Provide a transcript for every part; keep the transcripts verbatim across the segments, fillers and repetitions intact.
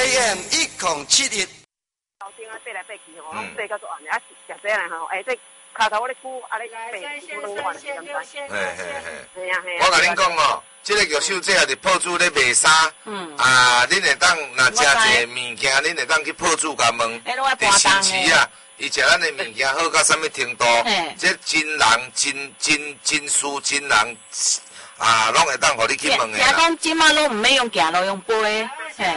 A M 一零七一。 头前啊，爬来爬去吼，拢爬到做安尼，啊食食这来吼，哎，这骹头我咧鼓，啊咧爬，鼓拢换时间在。 嘿嘿嘿。 系啊系啊。 我甲恁讲哦，即个玉秀姐啊，伫破厝咧卖衫， 嗯， 啊，恁会当若食一个物件，恁会当去破厝甲问，伫新市啊，伊食咱的物件好到什么程度？这真人真真真事真人啊，拢会当互你去问的。 听讲即马拢毋免用行路，用飞，嘿。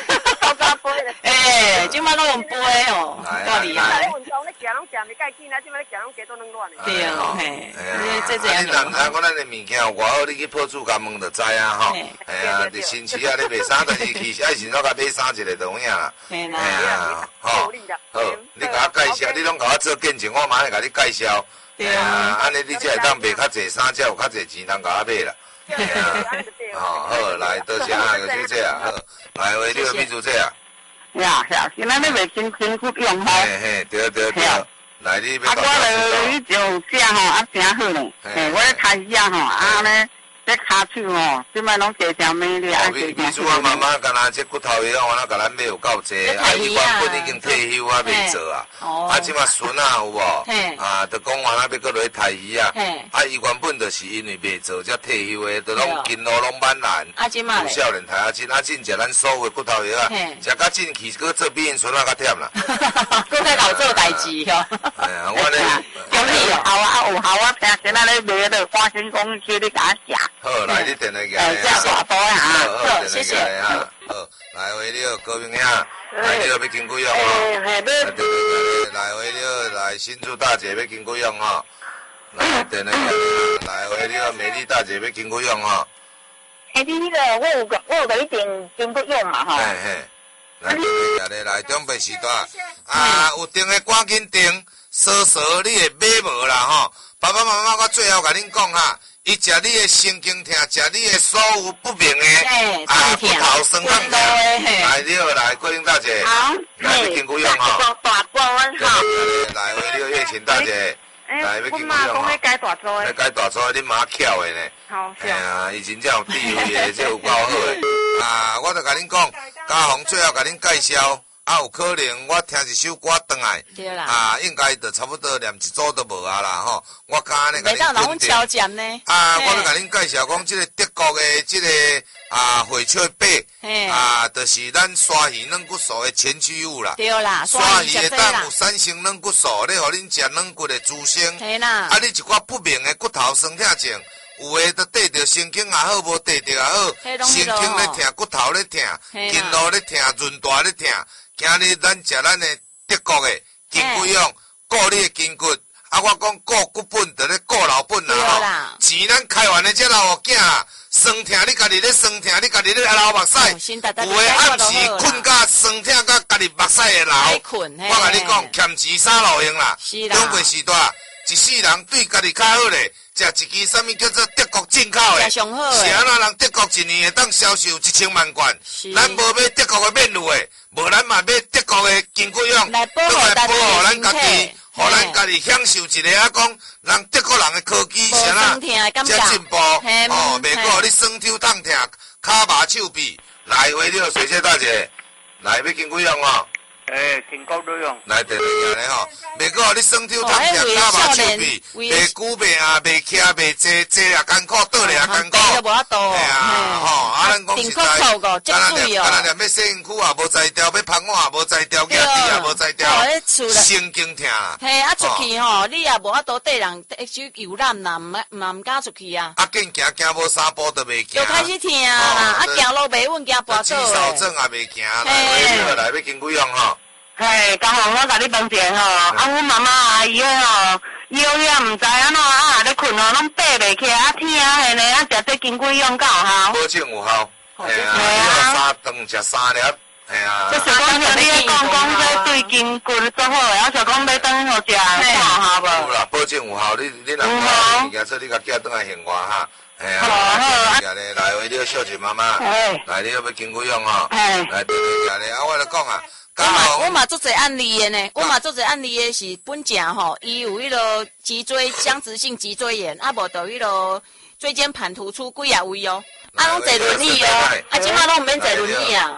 哎，即摆拢用飞哦，够厉害。 运动咧行拢行袂介紧啊，即摆咧行拢加都软软的。 对哦，嘿，这这样。 你若毋知讲咱的物件有偌好，你去破厝甲问就知啊吼。哎呀，伫新市啊咧卖衫，但是去爱是怎甲买衫一个就有影啦。 嘿啦， 吼，好，你甲我介绍，你拢甲我做见证，我马上甲你介绍。 对啊， 安尼你才会当卖较济衫，才有较济钱通甲我买啦。好，好，来，多谢啊，玉小姐啊，好，来，为你个秘书姐啊。 呀呀，现在你袂辛辛苦用吼。 嘿嘿，对对对，来你要。 啊，我咧就食吼，啊，真好咧。嘿，我咧开始啊吼，啊咧，这骹手吼，即摆拢加条美丽，啊， 秘秘书啊，妈妈干那这骨头药，我那甲咱买有够济，啊，伊原本已经退休啊，袂做啊。哦。啊，即马孙啊有无？嘿。啊，就讲话那要搁落去太医啊。嘿。啊，伊原本就是因为袂做，才退休的，就拢筋路拢慢烂。 啊，即马。 少年太啊，真啊真食咱所有的骨头药啊，食甲进去，搁做比因孙啊较忝啦。 搁在老做代志哦。 哎呀，我咧。 恭喜哦！好啊，有好啊，听今仔咧卖咧花生公去你甲我食。 好，来你电话给。 哎，这大波啊！ 好，谢谢啊。好，来为了高明兄，来你要要经过用哦。对对对，来为了来新竹大姐要经过用哦。来电话给，来为了美丽大姐要经过用哦。 哎，你那个我有个我有个一点经过用嘛哈。 嘿嘿，来电话给来准备时段啊，有订的赶紧订，稍稍你会买无啦吼。爸爸妈妈，我最后甲恁讲哈。伊食你的神经痛，食你的所有不明的啊骨头酸痛痛，来了来，桂英大姐，来要经过用哈， 大波好， 来为了月琴大姐，来要经过用哈， 要改大桌的， 要改大桌的，恁妈巧的呢， 好， 哎呀，伊真正有智慧的，这有够好的，啊，我著甲恁讲，嘉宏最后甲恁介绍。啊，有可能我听一首歌转来，啊，应该就差不多连一组都无啊啦吼。我刚安尼甲恁肯定。啊，我咧甲恁介绍讲，即个德国的即个啊火雀贝，啊，就是咱鲨鱼软骨素的前驱物啦。 对啦， 鲨鱼会当有三型软骨素，咧互恁食软骨的滋生。 嘿啦。 啊，你一寡不明的骨头酸痛症。有诶，都缀着神经也好，无缀着也好，神经咧痛，骨头咧痛，筋路咧痛，韧带咧痛。今日咱食咱的德国的筋骨用，顾你的筋骨。啊，我讲顾骨本，就咧顾老本啦吼。钱咱开完的，这老囝酸痛，你家己咧酸痛，你家己咧流目屎。有诶暗时困甲酸痛，甲家己目屎会流。我甲你讲，欠钱啥路用啦？准备时代，一世人对家己较好咧。食一支什么叫做德国进口的？是安那人德国一年会当销售一千万罐，咱无买德国的面乳的，无咱嘛买德国的筋骨用， 来保护咱家己，互咱家己享受一个啊讲，人德国人的科技是安那，才进步，哦，袂过你酸痛痛痛，骹麻手臂，来回了水姐大姐，来要筋骨用哦。 诶，挺高都用。 来电话咧吼，袂过你酸痛痛痛，骹麻手臂，袂久袂啊，袂徛袂坐，坐也艰苦，倒咧也艰苦。哎呀，吼，啊，咱讲实在，干那念，干那念要洗身躯啊，无才调；要拍碗啊，无才调；举地啊，无才调。神经痛啦。 嘿，啊出去吼，你也无法度缀人手游览啦，唔嘛唔敢出去啊。 啊，紧行行无三步都袂行。 就开始痛啦，啊行路袂稳，惊跋倒。 肌少症也袂行，来，来要筋骨用吼。 嘿，刚好我甲你问者吼，啊，阮妈妈阿姨吼，腰也毋知安怎啊，咧困吼，拢爬袂起，啊，疼嘿呢，啊，食这筋骨用够效。 保证有效，嘿啊，你三顿食三粒，嘿啊。 即是讲像你咧讲讲这对筋骨做好诶，啊，像讲要等好食，有效无？ 有啦，保证有效，你你若有物件做，你甲寄转来现我哈。哎呀，来咧，来为了孝敬妈妈，来你要要筋骨用吼，来对对来咧，啊，我来讲啊。 我嘛我嘛做侪案例的呢，我嘛做侪案例的是本正吼，伊有迄个脊椎僵直性脊椎炎，啊无就迄个椎间盘突出几啊位哦，啊拢坐轮椅哦，啊即马拢毋免坐轮椅啊，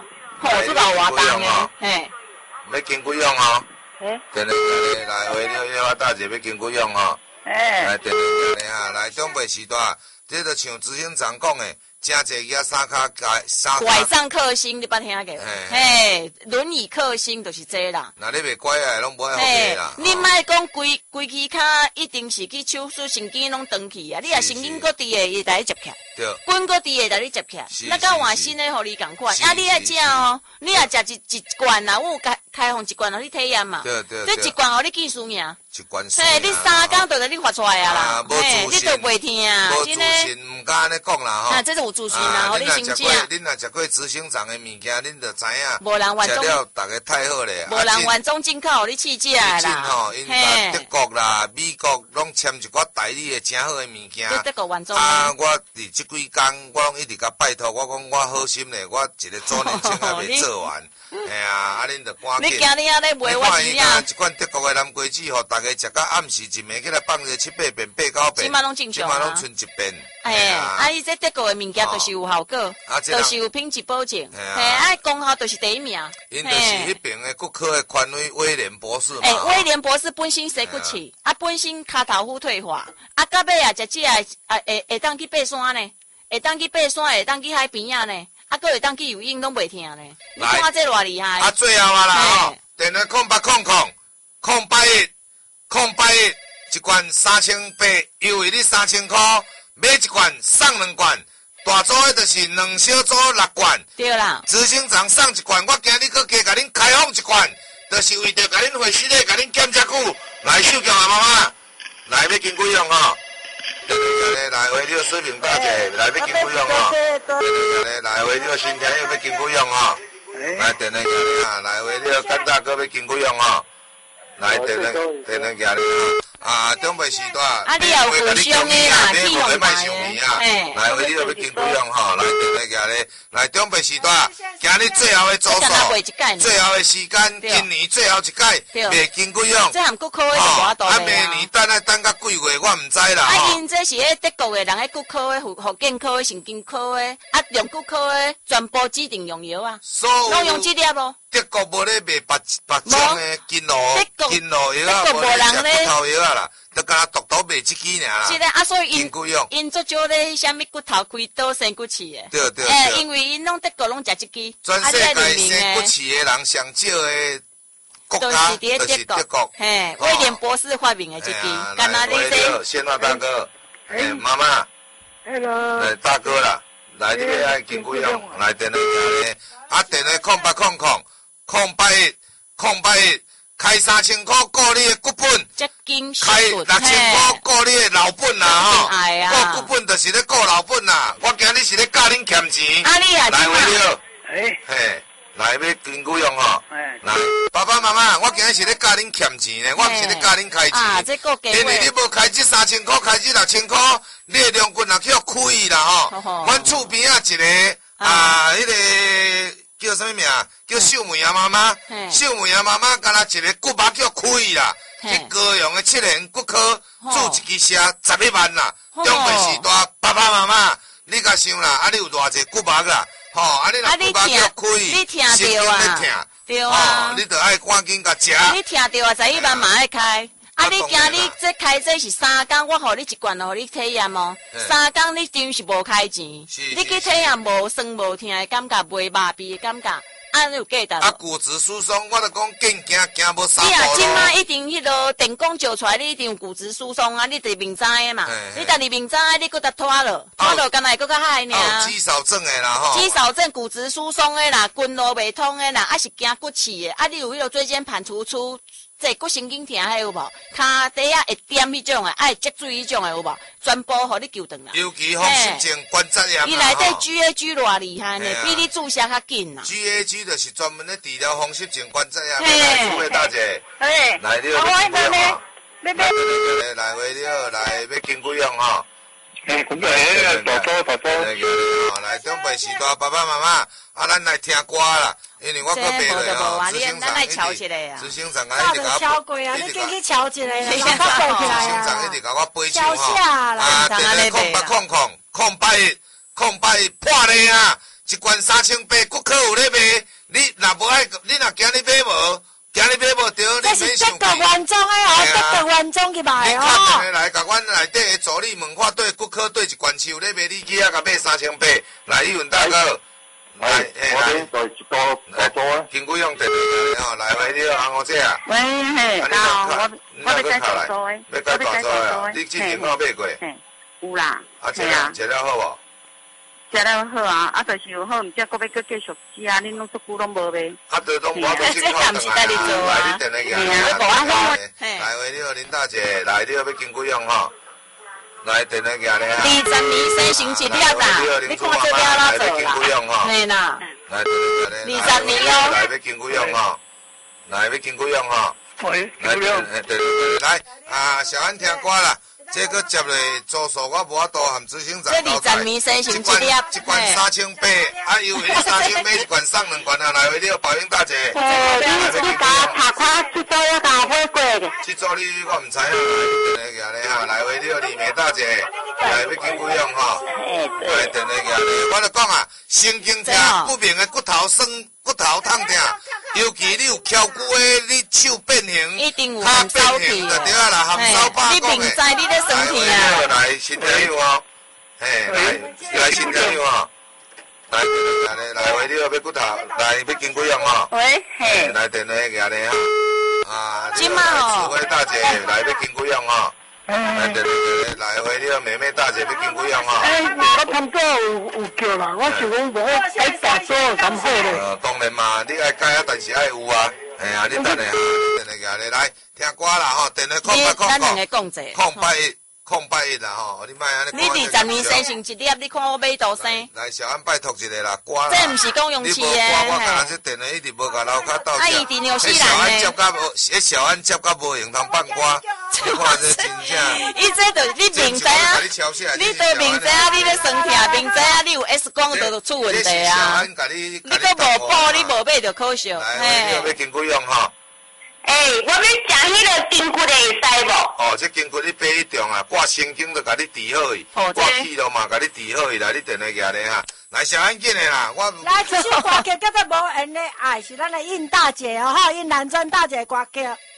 吼，出到活动的，嘿。 要经几样哦？ 诶， 电话来回了约我大姐要经几样哦？ 诶， 来电话来哈，来中北时代，这就像执行长讲的。真济个三卡改三拐杖克星，你捌听过？嘿，轮椅克星就是这啦。 那你袂拐啊，拢无爱好个啦。 你莫讲规规支骹一定是去手术神经拢断去啊！你若神经搁伫个，伊带你接起。对。筋搁伫个，带你接起。那甲换新的，互你共款。啊，你爱食哦，你若食一一罐啦，我有开开放一罐互你体验嘛。 对对对。 这一罐互你技术尔。 一罐。 嘿，你三工就着你发出来啊啦。嘿，你都袂听。 无自信，毋敢安尼讲啦吼。 啊，这是有自信啦，互你先食。 恁若食过执行长的物件，恁就知影。 无人原装。食了，大家太好咧。 无人原装进口，互你试食啦。 真吼，因甲德国啦、美国拢签一寡代理的真好的物件。 德国原装。 啊，我伫即几工，我拢一直甲拜托，我讲我好心咧，我一个周年庆还未做完。哎呀，啊，恁着赶紧。 你今日啊咧卖我钱啊？ 一罐德国的南瓜子，互大家食到暗时一暝起来放个七八遍、八九遍。 即马拢正常啊。 即马拢剩一遍。 哎，啊，伊这德国的物件都是有效果，都是有品质保证。嘿，啊，功效都是第一名。 因就是迄边的骨科的权威威廉博士嘛。 哎，威廉博士本身洗骨刺，啊，本身骹头骨退化，啊，到尾啊，食这个啊，会会当去爬山呢，会当去爬山，会当去海边啊呢。啊，佫会当去游泳，拢袂疼呢。你看这偌厉害！ 啊，最后啊啦吼，电话空八空空空八一空八一，一罐三千八，优惠你三千块，买一罐送两罐，大组的就是两小组六罐。 对啦。执行长送一罐，我今日佫加甲恁开放一罐，就是为着甲恁回视力，甲恁检查久。来，秀强啊妈妈，来要经几样吼？来回你水平大姐，来要经几样哦？来回你新天又要经几样哦？来电话行啊，来回你干大哥要经几样哦？来电话电话行啊，中北时代， 啊你有互相的啦，去用买的，来回你要经几样吼？来电话行咧，来中北时代，今日最后的组数，最后的时间，今年最后一届，袂经几样。 这含骨科的就无多啊，明年等啊等到几月，我唔知啦。 啊，因这是迄德国的人，迄骨科的、福福建科的、神经科的，啊，用骨科的全部指定用药啊，拢用这粒无。 德国无咧卖别别种的筋络筋络药啊，无咧食骨头药啊啦，就干那独独卖这支尔啦。 是咧，啊，所以因因足少咧，啥物骨头开刀生骨刺的。 对对。 诶，因为因拢德国拢食这支。 全世界生骨刺的人上少的国家就是德国。 嘿，威廉博士发明的这支，干那你这。先话大哥，诶，妈妈。 Hello。 诶，大哥啦，来这边爱经几样，来电话咧，啊，电话空八空空。空八一，空八一，开三千块过你的骨本，开六千块过你的老本啦吼，过骨本就是咧过老本啦。我今日是咧教恁欠钱，来回了， 嘿， 嘿，来要经几样吼？来，爸爸妈妈，我今日是咧教恁欠钱咧，我毋是咧教恁开钱，因为你无开这三千块，开这六千块，你的量棍也去开啦吼。阮厝边啊一个啊，迄个。叫什么名？叫秀梅啊妈妈，秀梅啊妈妈，干那一个骨肉叫开啦，去高雄的七年骨科做一支车十一万啦，中北时代爸爸妈妈，你甲想啦，啊你有偌济骨肉啦，吼，啊你若骨肉叫开，心惊咧疼， 对啊， 你着爱赶紧甲食。 你听到啊，十一万嘛爱开。啊！你今日这开这是三工，我互你一罐，互你体验哦。三工你真是无开钱，你去体验无酸无痛的感觉，袂麻痹的感觉，啊，你有记得？ 啊，骨质疏松，我著讲紧行行无三步路。你啊，即马一定迄落电工照出来，你一定有骨质疏松啊！你伫明知的嘛，你逐日明知你搁搭拖落，拖落干那搁较歹尔。 哦，肌少症的啦吼。 肌少症、骨质疏松的啦，筋络袂通的啦，啊是惊骨刺的，啊你有迄落椎间盘突出。这骨神经疼还有无？骹底啊会点迄种诶，爱积水迄种诶有无？全部互你救转来。 尤其风湿症、关节炎。 伊内底 G A G 偌厉害呢，比你注射较紧啦。 G A G 就是专门咧治疗风湿症、关节炎。来，诸位大姐， 哎， 来你要经几样吼？来来回了，来要经几样吼？ 哎，咁就係大哥大哥。 来中北时代爸爸妈妈，啊，咱来听歌啦。因为我个背了哦，执行长一直，执行长啊一直甲我， 一直甲你敲起来啦， 执行长一直甲我背唱吼，啊，电话空八空空空八一空八一破例啊， 一罐三千八，骨科有咧卖，你若无爱，你若今日买无，今日买无着，你免想。 这是原装的哦，这个原装去卖哦。你敲电话来，甲阮内底的助理问看对骨科对一罐树咧卖，你去啊甲买三千八，来一文大哥。来， 我哋在一多大多啊， 金龟用电话吼，来喂，你好，我姐啊。 喂，嘿，好，我我要改大座诶， 要改大座啊，你之前有买过？ 嘿，有啦， 啊，食了食了好无？ 食了好啊，啊，就是有好，毋则搁要搁继续食啊，恁拢足久拢无卖。 啊，对，拢我都先靠等啊，来，你电话去啊。来喂，你好，林大姐，来，你好，要金龟用吼。来，电话寄咧啊！ 二十年生成一粒啦，你看这了啦做啦，嘿啦。 来，电话寄咧。 二十年哦。 来，要金龟用吼，来，要金龟用吼。 喂， 来，对对对，来啊！小安听歌啦，这个接落住宿我无法度含执行长交代。 这二十年生成一粒， 一罐三千八，啊，因为你三千八一罐送两罐啊，来回你好，保英大姐。 哦，你你甲查看这组我甲买过嘅。 这组你我唔知啊，来电话寄咧哈，来回你好，李梅大姐，来要金龟用吼，来电话寄咧，我就讲啊，神经痛不明的骨头酸。骨头痛痛，尤其你有翘骨的，你手变形， 一定有含烧气， 就对啊啦，含烧饱你明知你咧生气啊！ 来，新朋友哦，嘿，来，来新朋友哦，来，来，来，喂，你好，要骨头，来，要金龟用哦。 喂，嘿， 来电话寄咧哈，啊， 今嘛哦， 智慧大姐，来要金龟用哦。来电话来回你个妹妹大姐要金龟用哦。 哎，我参早有有叫啦，我想讲无改大座咁好咧。 呃，当然嘛，你爱改啊，但是爱有啊。哎呀，你等下哈，你电话寄咧来听歌啦吼，电话空八空空空八一空八一啦吼，你莫安尼。 你二十年生成一粒，你看我买多生。 来，小安拜托一个啦，歌啦。 这毋是讲用气的。 你无歌，我甲这电话一直无甲楼骹斗。 啊，伊伫纽西兰呢。小安接甲无，迄小安接甲无用通放歌。你看这真正。 伊这就你明知啊，你都明知啊，你咧生气，明知啊，你有 X 光就出问题啊。你都无报，你无买就可惜。 来，你要金龟用吼。 哎，我要食迄个筋骨的会使无？ 哦，这筋骨你买一重啊，挂神经都甲你治好去，挂气了嘛，甲你治好去啦，你电话寄咧哈。来，小安紧的啦，我。 来，这首歌曲叫做无缘的爱，是咱的应大姐哦，哈，应南庄大姐歌曲。